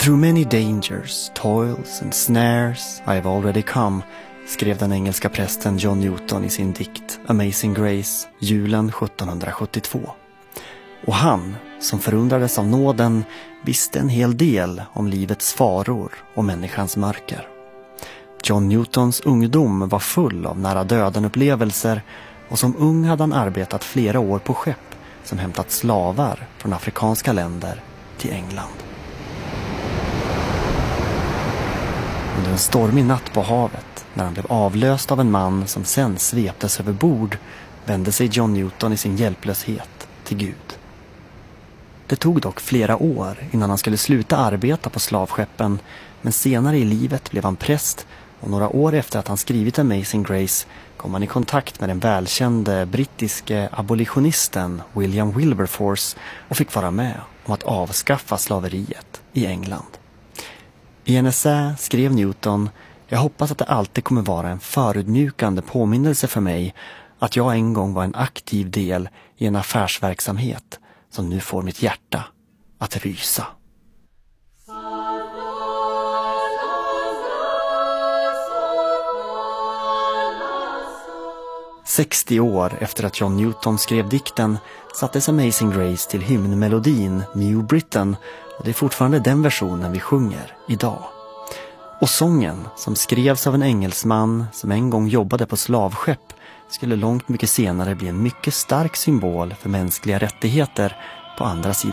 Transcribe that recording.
Through many dangers, toils and snares I have already come, skrev den engelska prästen John Newton i sin dikt Amazing Grace, julen 1772. Och han, som förundrades av nåden, visste en hel del om livets faror och människans mörker. John Newtons ungdom var full av nära döden-upplevelser, och som ung hade han arbetat flera år på skepp som hämtat slavar från afrikanska länder till England. Under en stormig natt på havet, när han blev avlöst av en man som sen sveptes över bord, vände sig John Newton i sin hjälplöshet till Gud. Det tog dock flera år innan han skulle sluta arbeta på slavskeppen, men senare i livet blev han präst, och några år efter att han skrivit Amazing Grace kom han i kontakt med den välkände brittiske abolitionisten William Wilberforce och fick vara med om att avskaffa slaveriet i England. I en essä skrev Newton: "Jag hoppas att det alltid kommer vara en förödmjukande påminnelse för mig att jag en gång var en aktiv del i en affärsverksamhet som nu får mitt hjärta att rysa." "60 år efter att John Newton skrev dikten sattes Amazing Grace till hymnmelodin New Britain, och det är fortfarande den versionen vi sjunger idag. Och sången, som skrevs av en engelsman som en gång jobbade på slavskepp, skulle långt mycket senare bli en mycket stark symbol för mänskliga rättigheter på andra sidan